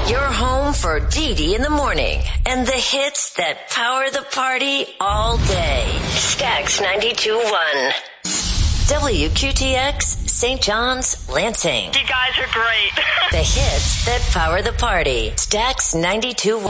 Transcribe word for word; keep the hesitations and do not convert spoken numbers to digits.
Your home for Dee Dee in the morning and the hits that power the party all day. Stax ninety-two point one. W Q T X, Saint John's, Lansing. You guys are great. The hits that power the party. Stax ninety-two point one.